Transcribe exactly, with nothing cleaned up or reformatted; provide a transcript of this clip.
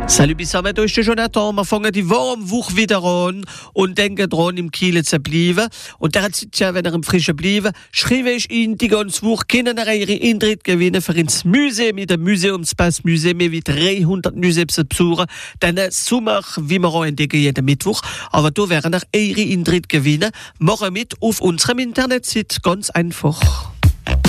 Salut zusammen, da ist der Jonathan. Wir fangen die warme Woche wieder an und denken dran, im Kiel zu bleiben. Und der hat ja, wenn er im Frischen bleiben, schreibe ich Ihnen die ganze Woche, können er ihre Eintritt gewinnen für ins Museum, mit dem Museumspass Museum, wie dreihundert Museen zu besuchen. Dann Sommer, wie wir auch entdecken, jeden Mittwoch. Aber da werden er ihre Eintritt gewinnen. Machen mit auf unserem Internetseite, ganz einfach.